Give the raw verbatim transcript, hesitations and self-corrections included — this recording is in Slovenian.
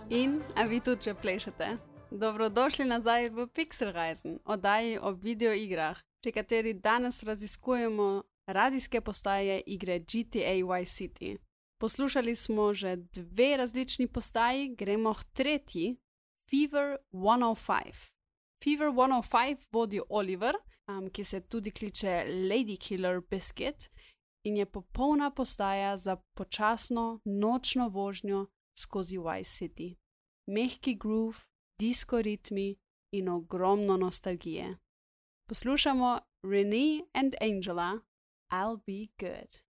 In, a vi tudi že plešete? Dobrodošli nazaj v Pixelreisen, oddaji o videoigrah, pri kateri danes raziskujemo radijske postaje igre G T A Vice City. Poslušali smo že dve različni postaji, gremo k tretji, Fever sto pet. Fever sto pet vodi Oliver, um, ki se tudi kliče Lady Killer Biscuit in je popolna postaja za počasno nočno vožnjo skozi Vice City. Mehki groove, disco ritmi in ogromno nostalgije. Poslušamo Renee and Angela, I'll Be Good.